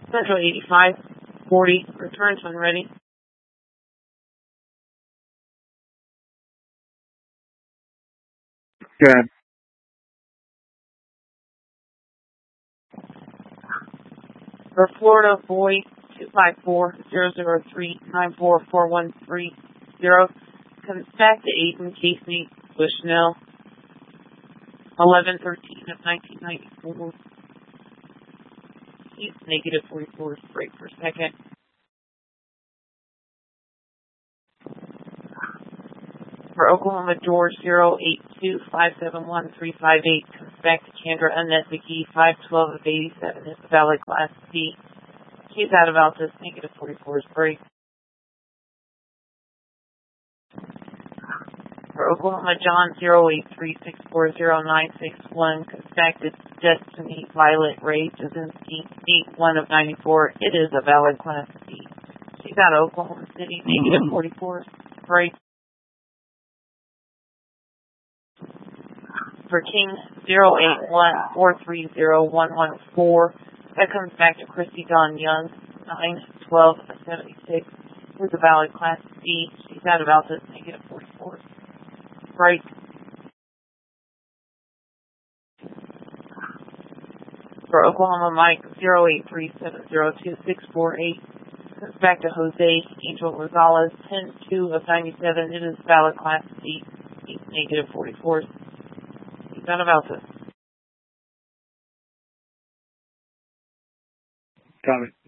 Central 85, 40, returns when ready. Good. For Florida, Boyd, 254-003-94413. Comes back to Aiden Casey, Bushnell, 11/13 of 1994. He's negative 44 break per second. For Oklahoma, George, 082-571-358. Comes back to Chandra Unnezeki, 512 of 87. Is a valid Class C. She's out of Altus, negative 44 break. For Oklahoma, John, 083-640-961. Comes back to Destiny Violet Ray Jasinski, 81 of 94. It is a valid Class C. She's out of Oklahoma City, negative 44 break. For King, 081-430-114. That comes back to Christy Dawn Young, 912 of 76. With a valid Class C. She's out of Altus, negative 44. Right. For Oklahoma, Mike, 083-702-648. Comes back to Jose Angel Rosales, 10-2 of 97. It is valid Class C. He's negative 44. He's out of Altus. Got it.